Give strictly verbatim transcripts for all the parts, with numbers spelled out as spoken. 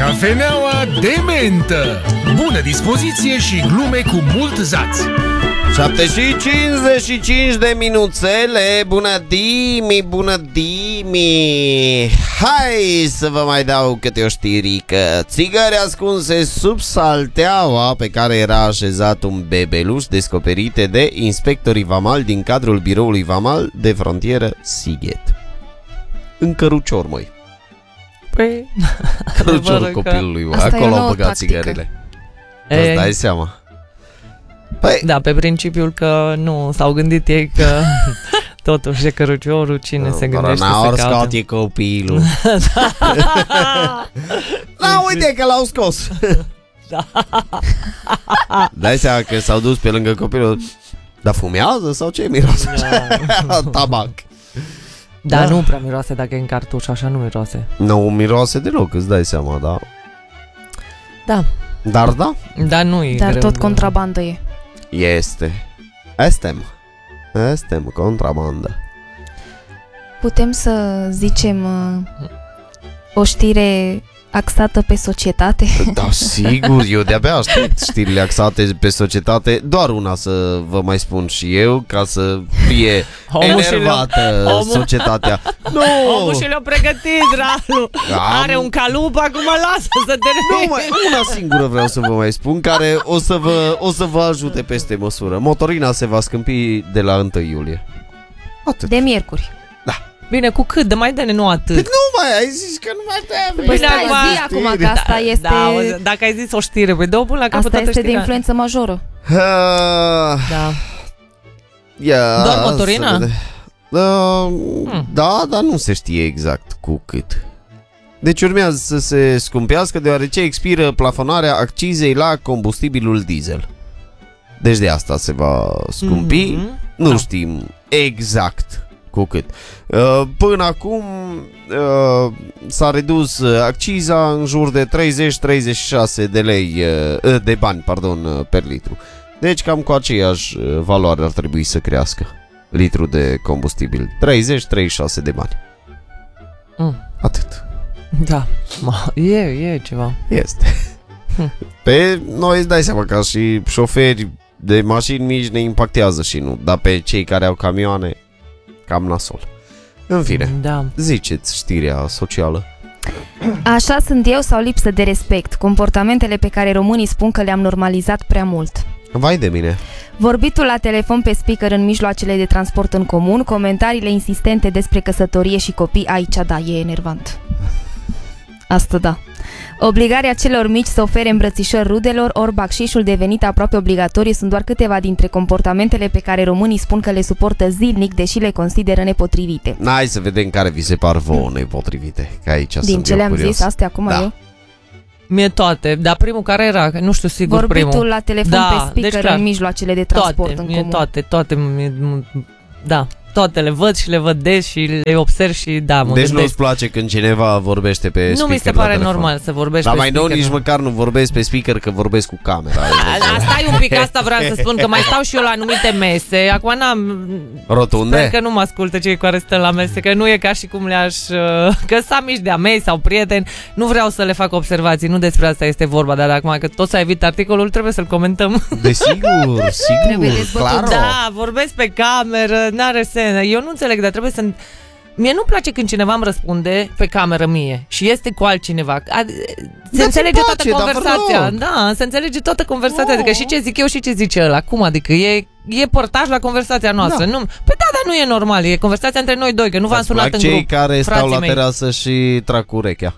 Cafeneaua de mentă. Bună dispoziție și glume cu mult zaț. șapte și cincizeci și cinci de minuțele. Bună dimi, bună dimi. Hai să vă mai dau câte o știrică. Țigări ascunse sub salteaua pe care era așezat un bebeluș, descoperite de inspectorii vamali din cadrul biroului vamal de frontieră Sighet. În cărucior, măi. Păi... Căruciorul copilului, mă. Acolo au băgat țigările. Îți dai seama. Păi... Da, pe principiul că nu s-au gândit ei că totuși e căruciorul, cine no, se gândește să caute. Scot e copilul. Da, uite că l-au scos. Da. Dai seama că s-au dus pe lângă copilul. Dar fumează sau ce miroase? Tabac. Dar da. Nu prea miroase dacă e în cartuș, așa nu miroase. Nu miroase deloc, îți dai seama, da. Da. Dar da? Dar nu e Dar greu, tot nu. contrabandă e. Este. Estem. Estem contrabandă. Putem să zicem uh, o știre axată pe societate? Da, sigur, eu de-abia aștept știrile axate pe societate. Doar una să vă mai spun și eu, ca să fie enervată societatea. No! Omul și le-a pregătit, Ralu. Am... Are un calup, acum lasă să te nu, mai, una singură vreau să vă mai spun, care o să vă, o să vă ajute peste măsură. Motorina se va scâmpi de la întâi iulie. Atât. De miercuri. Da. Bine, cu cât? De mai dă-ne, nu atât. Păi nu mai, ai zis că nu mai trebuie. Păi stai, zi acum că asta este... Da, dacă ai zis o știre, păi dă-o până la capăt. Asta este știrea. de influență majoră. Uh, da. Ia, doar motorina? Uh, hmm. Da, dar nu se știe exact cu cât. Deci urmează să se scumpească deoarece expiră plafonarea accizei la combustibilul diesel. Deci de asta se va scumpi. Mm-hmm. Nu da. Știm exact cu cât. Până acum s-a redus acciza în jur de treizeci treizeci și șase de lei de bani, pardon, per litru. Deci cam cu aceeași valoare ar trebui să crească litru de combustibil. treizeci treizeci și șase de bani. Mm. Atât. Da. E, e ceva. Este. Pe noi îți dai seama, ca și șoferi de mașini mici ne impactează și nu, dar pe cei care au camioane cam nasol. În fine, da. Ziceți știrea socială. Așa sunt eu sau lipsă de respect? Comportamentele pe care românii spun că le-am normalizat prea mult. Vai de mine. Vorbitul la telefon pe speaker în mijloacele de transport în comun, comentariile insistente despre căsătorie și copii, aici da, e enervant. Asta da. Obligarea celor mici să ofere îmbrățișări rudelor, ori bacșișul devenit aproape obligatoriu sunt doar câteva dintre comportamentele pe care românii spun că le suportă zilnic, deși le consideră nepotrivite. Hai să vedem care vi se par vouă nepotrivite, că aici din sunt ce le-am curios. zis, astea acum da. Eu? Mie toate, dar primul care era, nu știu sigur Vorbitul primul. la telefon da, pe speaker deci, în mijloacele de transport toate, în mie comun. Toate, toate, mie, da. Toate le văd și le văd des și le observ și da, mă Deci gândesc. nu-ți place când cineva vorbește pe speaker. Nu mi se pare normal să vorbești dar pe mai speaker. nou nici măcar nu vorbesc pe speaker, că vorbesc cu camera. Asta e un pic, asta vreau să spun, că mai stau și eu la anumite mese. Acum n-am... Rotunde? Sper că nu mă ascultă cei care stă la mese, că nu e ca și cum le-aș... Că sunt amici de-a mei sau prieteni. Nu vreau să le fac observații, nu despre asta este vorba, dar acum că tot să evit articolul, trebuie să-l comentăm. Desigur, sigur, clar. Da, vorbesc pe cameră, n-are sens. Eu nu înțeleg, dar trebuie să... Mie nu-mi place când cineva îmi răspunde pe cameră mie și este cu altcineva. A, se da, înțelege place, toată conversația. Da, se înțelege toată conversația. Oh. Adică și ce zic eu și ce zice ăla. Cum? Adică e, e părtaj la conversația noastră. Da. Nu, păi da, dar nu e normal. E conversația între noi doi, că nu v-am sunat în cei grup. care stau la mei. terasă și trag cu urechea.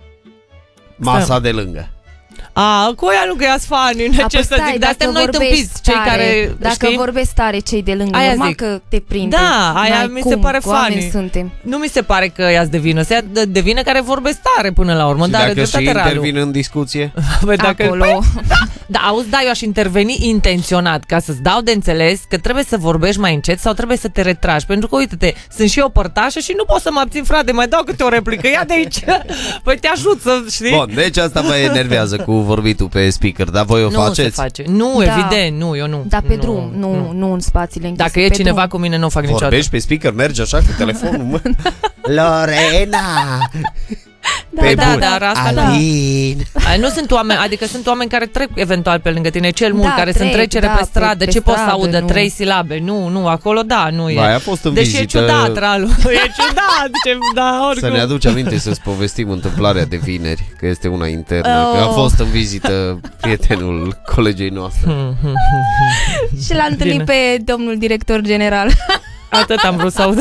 Masa Stai. de lângă. A, cu aia nu că ia fanii, ce să zic, dar suntem noi tâmpiți, cei care, dacă știi? vorbesc tare cei de lângă, aia normal zic. Că te prinde. Da, aia N-ai mi cum, se pare funny. Suntem. Nu mi se pare că ea-ți de vină, se de vină care vorbesc tare până la urmă. Și dar dacă și intervin în discuție? Păi dacă, acolo. Păi, da, da, auzi, da, eu aș interveni intenționat ca să-ți dau de înțeles că trebuie să vorbești mai încet sau trebuie să te retragi. Pentru că, uite-te, sunt și eu părtașă și nu pot să mă abțin, frate, mai dau câte o replică, ia de aici. Păi te ajut să, știi? Bun, deci asta vă enervează cu vorbitul pe speaker, dar voi o nu faceți? Se face. Nu, da. Evident, nu, eu nu. Da, pe nu, drum, nu, nu, nu în spațiile închise. Dacă e pe cineva drum. cu mine, nu o fac niciodată. Vorbești pe speaker, mergi așa cu telefonul, mă? Lorena! Da, Pe da, bun. dar asta da. Alin. Ai, nu sunt oameni, adică sunt oameni care trec eventual pe lângă tine, cel mult, Da, care trec, sunt trecere da, pe stradă, pe- pe ce poți să stradă, audă? nu. Trei silabe. Nu, nu, acolo da, nu e. Vai, a fost în Deși vizită. e ciudat, Ralu. E ciudat, ce, da, oricum. Să ne aduci aminte să-ți povestim întâmplarea de vineri, că este una internă, Oh. că a fost în vizită prietenul colegei noastre. Și l-a întâlnit Bine. pe domnul director general. Atât am vrut să aud.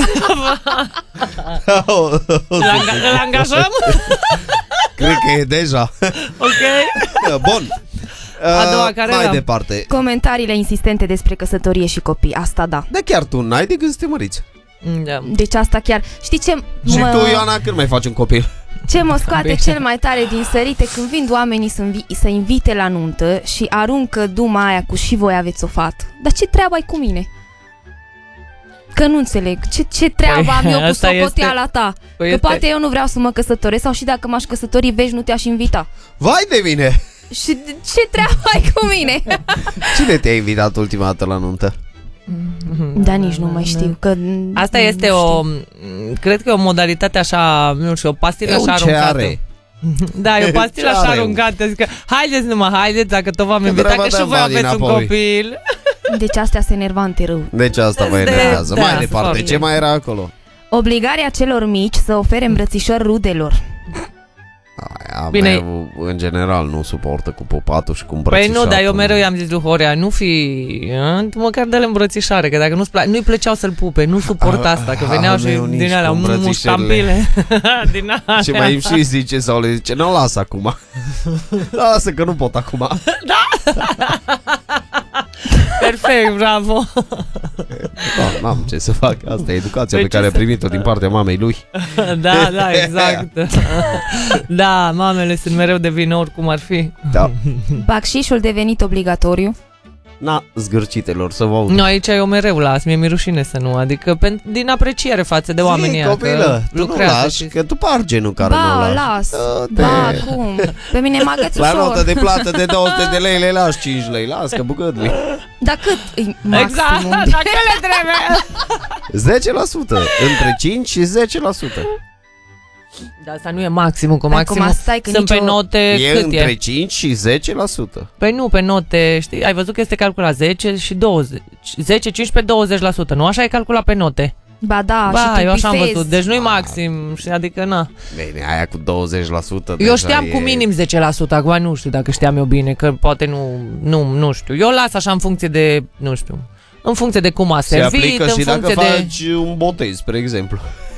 Îl anga- îl angajăm? Cred că e deja. Ok. Bun. A doua Uh, care Mai era? departe. Comentariile insistente despre căsătorie și copii, asta da. Da, chiar tu n-ai de gând să te măriți. Da. Deci asta chiar, știi ce Și mă, tu, Ioana, când mai faci un copil? ce mă scoate Bine. cel mai tare din sărite? Când vin oamenii să, invi- să invite la nuntă și aruncă duma aia cu și voi aveți o fată. Dar ce treabă ai cu mine? Că nu înțeleg. Ce, ce treabă Păi, am eu cu asta socoteala ta? Păi Că este- poate eu nu vreau să mă căsătoresc sau și dacă m-aș căsători, vezi, nu te-aș invita. Vai de mine! Și ce treabă ai cu mine? Cine te-a invitat ultima dată la nuntă? Da, nici nu mai știu că Asta nu este știu. o, cred că e o modalitate așa, nu știu, o pastilă E un așa aruncată. ceare. Da, e o pastilă Ce așa are? aruncată. Zic că, haideți numai, haideți, dacă tot v-am Că invitat, trebuie că și să voi bani aveți un înapoi. copil. Deci astea se enervante rău. Deci asta vă Da, enervează. da, Mai foarte departe, bine. ce mai era acolo? Obligarea celor mici să ofere îmbrățișări rudelor. Aia Bine. meu, în general, nu suportă cu popatul și cu Păi îmbrățișatul. nu, dar eu mereu i-am zis lui Horea, nu fi, a, tu măcar dă-le îmbrățișare, că dacă nu-ți pla- nu-i plăceau să-l pupe, nu suport A- asta, că a- veneau a și meu nici din alea cu îmbrățișările. muștampile. din alea. Și mai îmi și zice sau le zice, nu, lasă acum. Lasă că nu pot acum. Perfect, bravo. Da, n-am ce să fac. Asta e educația Păi pe care ce a primit-o din partea mamei lui. Da, da, exact. Da, mamele sunt mereu de vină oricum ar fi. Da. Bacșișul devenit obligatoriu. Na, zgârcitelor, să vă aud. Nu, aici eu mereu las, mie mi-e rușine să nu, adică pen, din apreciere față de oamenii ăia, copilă, că tu nu lucrează lași, și... că tu par genul care nu Ba, lași. las. Da-te. Ba, cum? Pe mine mă agăț La notă ușor. de plată de două sute de lei le lași cinci lei. Las că bucătui. Dar cât? E maximum. Exact, dacă le trebuie. zece la sută. Între cinci și zece la sută. Dar asta nu e maximum, cu Păi maximum acum stai că sunt nicio- pe note, E cât între e? cinci și zece la sută. Păi nu, pe note, știi, ai văzut că este calculat zece și douăzeci, zece, cincisprezece, douăzeci la sută, nu? Așa e calculat pe note. Ba da, Ba, și tu eu așa am bifezi. văzut, deci nu-i maxim, și adică na. Bine, aia cu douăzeci la sută Eu deja știam e... cu minim zece la sută, acum nu știu dacă știam eu bine, că poate nu, nu, nu știu. Eu las așa în funcție de, nu știu, în funcție de cum a Se servit, aplică în și dacă funcție de... faci un botez, spre exemplu.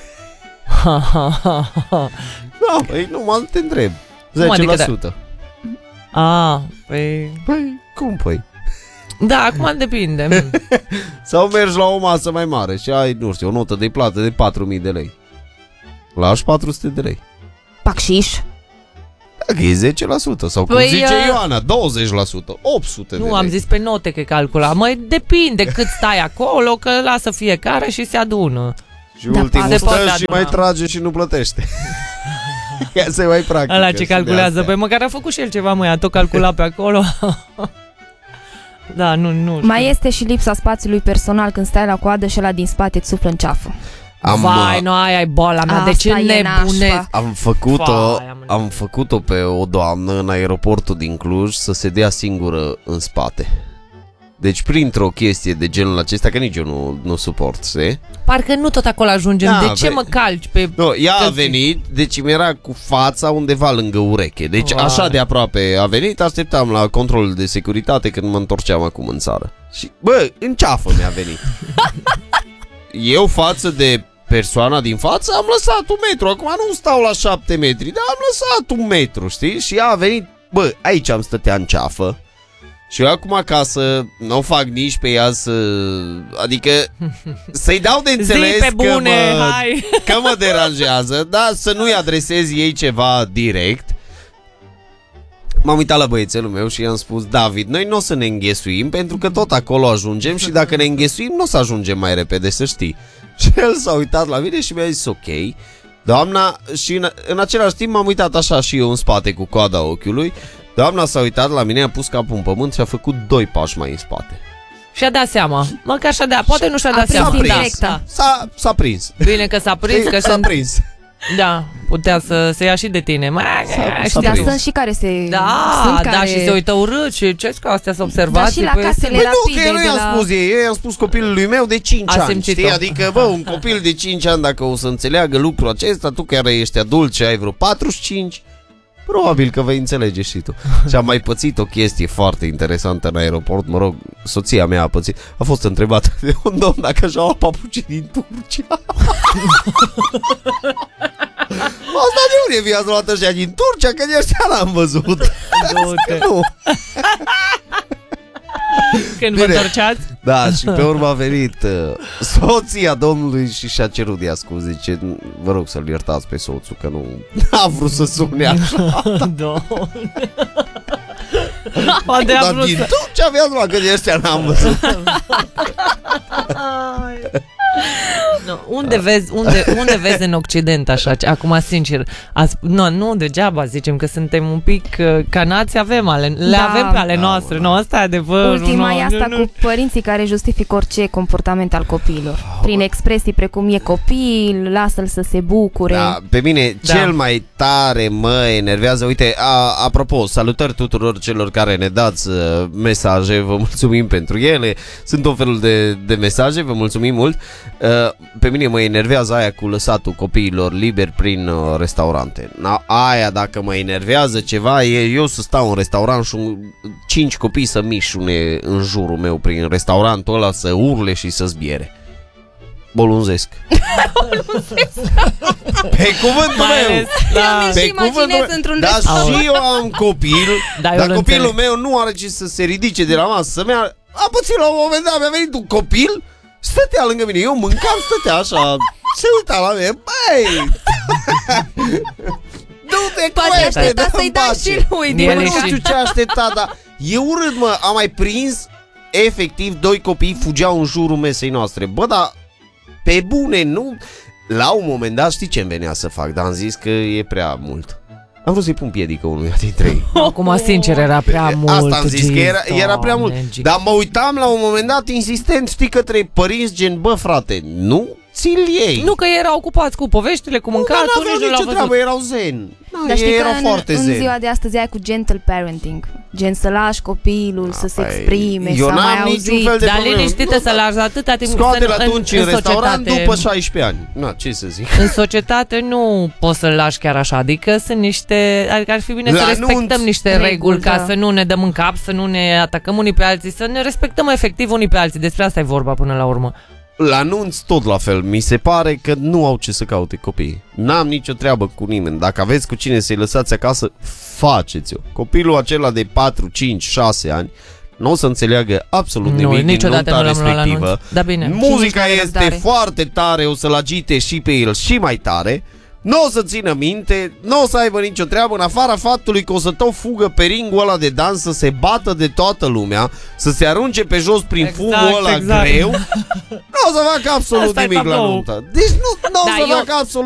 Da, păi nu mă te întreb. Cum adică zece la sută. A, păi... Păi, cum păi? Da, acum depinde. Sau mergi la o masă mai mare și ai, nu știu, o notă de plată de patru mii de lei. Lași patru sute de lei. Bacșiș. Dacă e zece la sută sau cum Păi, zice uh, Ioana, douăzeci la sută, opt sute de lei. Nu, am zis pe note că calcula. Măi, depinde cât stai acolo, că lasă fiecare și se adună. Și Da, ultimul se stă poate și aduna. mai trage și nu plătește. Ia se mai practică. Ăla și ce de calculează, astea. pe măcar a făcut și el ceva, măi, a tot calculat pe acolo. Da, nu, nu știu. Mai este și lipsa spațiului personal când stai la coadă și ăla din spate îți suflă în ceafă. Am, Vai, nu, aia e boala mea, de ce Asta e nebune. nașpa. am făcut-o, Vai, am am făcut-o pe o doamnă în aeroportul din Cluj să se dea singură în spate. Deci printr-o chestie de genul acesta, că nici eu nu, nu suport, știi? Parcă nu tot acolo ajungem. Da, De ce pe- mă calci pe... Nu, ea a Că- venit, deci mi era cu fața undeva lângă ureche. Deci Vai. așa de aproape a venit, așteptam la controlul de securitate când mă întorceam acum în țară. Și, bă, în ceafă mi-a venit. Eu față de persoana din față am lăsat un metru. Acum nu stau la șapte metri, dar am lăsat un metru, știi? Și ea a venit, bă, aici am stătea în ceafă. Și eu acum acasă nu o fac nici pe ea să... Adică să-i dau de înțeles Zi pe că, bune, mă, hai! că mă deranjează, dar să nu-i adresez ei ceva direct. M-am uitat la băiețelul meu și i-am spus: David, noi nu o să ne înghesuim pentru că tot acolo ajungem și dacă ne înghesuim nu o să ajungem mai repede, să știi. Și el s-a uitat la mine și mi-a zis: ok, doamna, și în, în același timp m-am uitat așa și eu în spate cu coada ochiului. Doamna s-a uitat la mine, a pus capul în pământ și a făcut doi pași mai în spate. Și-a dat seama. Măcar și-a dat, poate nu și-a A dat prins seama. din Da, direct, da. S-a, s-a prins. Bine că s-a prins, că S-a sunt... prins. Da, putea să se ia și de tine. Mai, s-a Dar prins. sunt și care se... da, sunt da, care... și se uită urât și ce că astea sunt observații. Dar și la casele Păi nu, rapide că eu nu de i-am la... spus ei, eu i-am spus copilului meu de cinci A ani, simțit-o. știi? Adică, bă, un copil de cinci ani, dacă o să înțeleagă lucrul acesta, tu care ești adult și ai vreo patruzeci și cinci, probabil că vei înțelege și tu. Și am mai pățit o chestie foarte interesantă în aeroport, mă rog, soția mea a pățit, a fost întrebată de un domn dacă și-a luat papucii din Turcia. Asta de unde vi-ați luat ăștia din Turcia? Că de ăștia n-am văzut. Nu. Când vă Bine. întorceați? Da, și pe urmă a venit uh, soția domnului și și-a cerut de scuze. Zice, vă rog să-l iertați pe soțul, că nu a vrut să sune așa. Doamne. Poate a Dar vrut din să... Turcia aveați luat, că de ăștia n-am văzut. No, unde, vezi, unde, unde vezi în Occident așa? Acum, sincer, a sp- no, nu degeaba zicem că suntem un pic uh, ca nație, avem ale, le Da. avem pe ale Da, noastre, mă. nu, asta e adevărul. Ultima nu, e asta nu, cu părinții care justifică orice comportament al copiilor. Prin expresii precum e copil, lasă-l să se bucure. Da, pe mine Da. cel mai tare mă enervează. Uite, a, apropo, salutări tuturor celor care ne dați uh, mesaje, vă mulțumim pentru ele. Sunt o felul de, de mesaje, vă mulțumim mult. uh, Pe mine mă enervează aia cu lăsatul copiilor liberi prin uh, restaurante. Na, aia dacă mă enervează ceva e eu să stau în restaurant și un, cinci copii să mișune în jurul meu prin restaurantul ăla, să urle și să zbiere. Bolunzesc. Pe cuvântul Mai meu. ales Eu la... mi Pe și imaginez cuvântul într-un Da, restaurant. și eu am copil. Da, eu Dar îl copilul înțeleg. meu nu are ce să se ridice de la masă, să meargă. A pățit la un moment dat, mi-a venit un copil, stătea lângă mine, eu mâncam, stătea așa, se uita la mine. Băi, du-te cu Poate ăștia, aștepta dă-mi să-i dai pace. și lui din El Nu e mâncare. știu ce a așteptat, dar e urât, mă. Am mai prins, efectiv, doi copii fugeau în jurul mesei noastre. Bă, dar pe bune, nu... La un moment dat știi ce-mi venea să fac, dar am zis că e prea mult. Am vrut să-i pun piedică unuia dintre ei. Acum, sincer, era prea mult. Asta am zis, că era, era prea mult. Doamne, Dar mă uitam la un moment dat insistent, știi, către părinți gen, bă frate, nu ți-l iei. Nu că erau ocupați cu poveștile, cu mâncatul, nu nici nu aveau l-au nicio văzut. treabă, erau zen. Dar știi Ei că erau în, foarte în zen. ziua de astăzi ai cu gentle parenting. Gen să lași copilul să se Păi, exprime, eu să n-am mai niciun auzi. fel de Dar problemă. liniștită Nu, să lași atâta timp Scoate-l să nu- atunci în, în, în restaurant societate, după șaisprezece ani. Na, ce să zic. În societate nu poți să-l lași chiar așa. Adică sunt niște... Adică ar fi bine La să respectăm anunț. niște Reguli, reguli, ca da. să nu ne dăm în cap, să nu ne atacăm unii pe alții, să ne respectăm efectiv unii pe alții. Despre asta e vorba până la urmă. La anunț tot la fel. Mi se pare că nu au ce să caute copiii. N-am nicio treabă cu nimeni. Dacă aveți cu cine să-i lăsați acasă, faceți-o. Copilul acela de patru, cinci, șase ani nu o să înțeleagă absolut Nu, nimic din niciodată nunta nu l-am luat la respectivă. anunț. Da, bine. Muzica Cine-și este are răbdare? foarte tare, o să-l agite și pe el și mai tare. Nu o să țină minte, nu o să aibă nicio treabă, în afara faptului că o să tot fugă pe ringul ăla de dans, să se bată de toată lumea, să se arunce pe jos prin Exact, fumul ăla exact. greu. Nu o să facă absolut Asta e nimic la tablou. nuntă. Deci nu, nu o Da, să eu- facă absolut